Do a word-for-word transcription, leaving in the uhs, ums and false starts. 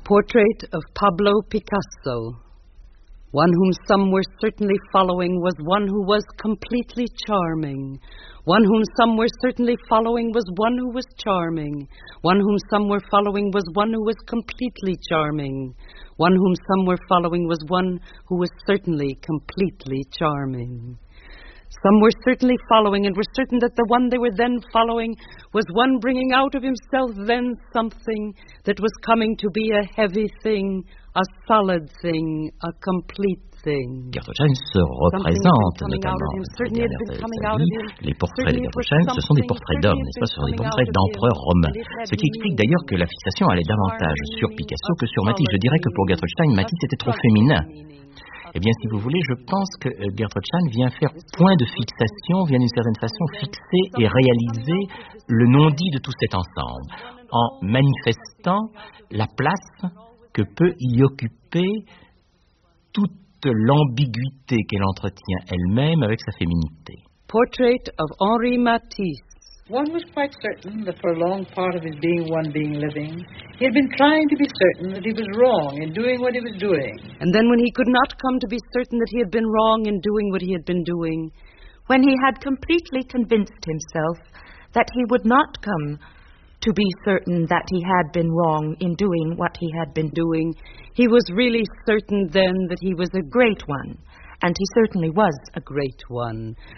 Portrait of Pablo Picasso. One whom some were certainly following was one who was completely charming. One whom some were certainly following was one who was charming. One whom some were following was one who was completely charming. One whom some were following was one who was certainly completely charming. Some were certainly following and were certain that the one they were then following was one bringing out of himself then something that was coming to be a heavy thing, a solid thing, a complete thing. Gertrude se représente notamment dans sa dernière vie. Les portraits de Gertrude ce sont des portraits d'hommes, n'est-ce pas, ce sont des portraits d'empereurs romains. Ce qui explique d'ailleurs que la fixation allait davantage sur Picasso que sur Matisse. Je dirais que pour Gertrude Stein, Matisse était trop féminin. Eh bien, si vous voulez, je pense que Gertrude Stein vient faire point de fixation, vient d'une certaine façon fixer et réaliser le non-dit de tout cet ensemble, en manifestant la place que peut y occuper toute l'ambiguïté qu'elle entretient elle-même avec sa féminité. Portrait of Henri Matisse. One was quite certain that for a long part of his being one being living, he had been trying to be certain that he was wrong in doing what he was doing. And then when he could not come to be certain that he had been wrong in doing what he had been doing, when he had completely convinced himself that he would not come to be certain that he had been wrong in doing what he had been doing, he was really certain then that he was a great one. And he certainly was a great one.